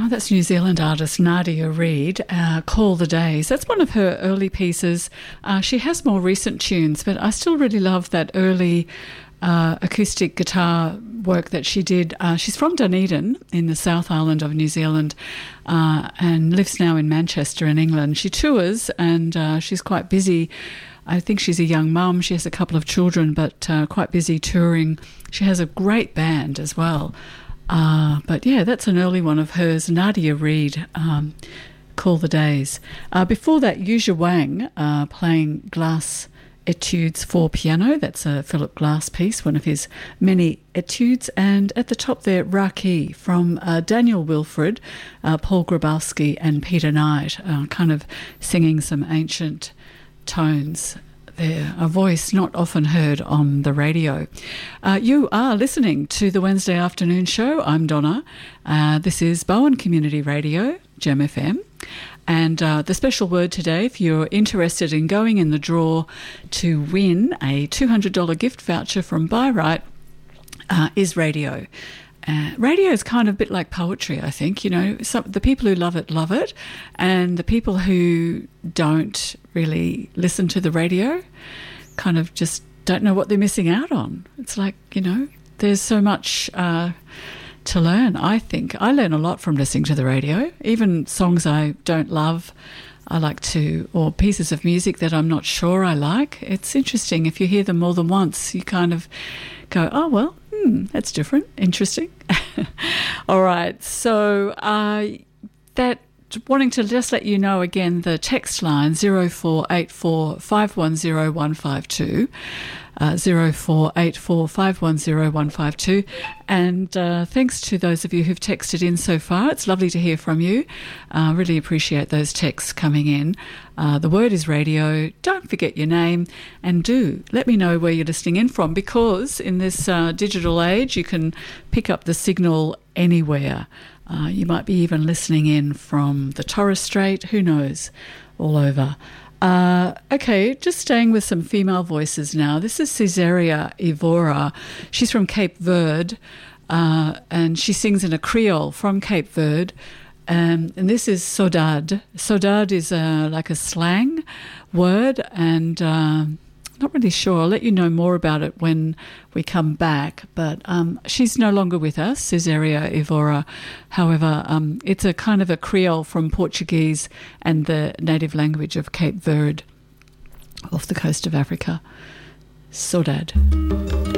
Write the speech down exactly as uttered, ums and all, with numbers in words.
Oh, that's New Zealand artist Nadia Reid, uh, Call the Days. That's one of her early pieces. Uh, she has more recent tunes, but I still really love that early uh, acoustic guitar work that she did. Uh, she's from Dunedin in the South Island of New Zealand uh, and lives now in Manchester in England. She tours and uh, she's quite busy. I think she's a young mum. She has a couple of children, but uh, quite busy touring. She has a great band as well. Uh, but yeah, that's an early one of hers, Nadia Reid, um, Call the Days. Uh, before that, Yuzha Wang uh, playing Glass Etudes for Piano. That's a Philip Glass piece, one of his many etudes. And at the top there, Raki from uh, Daniel Wilfred, uh, Paul Grabowski and Peter Knight, uh, kind of singing some ancient tones there, a voice not often heard on the radio. Uh, you are listening to the Wednesday afternoon show. I'm Donna. Uh, this is Bowen Community Radio, Gem F M. And uh, the special word today, if you're interested in going in the draw to win a two hundred dollars gift voucher from Buy Right, uh, is radio. Uh, radio is kind of a bit like poetry, I think. You know, some, the people who love it, love it. And the people who don't really listen to the radio kind of just don't know what they're missing out on. It's like, you know, there's so much uh, to learn, I think. I learn a lot from listening to the radio, even songs I don't love. I like to, or pieces of music that I'm not sure I like. It's interesting. If you hear them more than once, you kind of go, oh, well, hmm, that's different, interesting. All right, so uh, that, wanting to just let you know again, the text line zero four eight four five one zero one five two, uh, zero four eight four five one zero one five two. And uh, thanks to those of you who've texted in so far. It's lovely to hear from you. Uh, really appreciate those texts coming in. Uh, the word is radio. Don't forget your name, and do let me know where you're listening in from, because in this uh, digital age you can pick up the signal anywhere. Uh, you might be even listening in from the Torres Strait, who knows, all over. Uh, okay, just staying with some female voices now. This is Cesaria Evora. She's from Cape Verde, uh, and she sings in a Creole from Cape Verde. Um, and this is Saudade. Saudade is uh, like a slang word, and uh, not really sure. I'll let you know more about it when we come back. But um, she's no longer with us, Cesaria Evora. However, um, it's a kind of a Creole from Portuguese and the native language of Cape Verde off the coast of Africa. Saudade.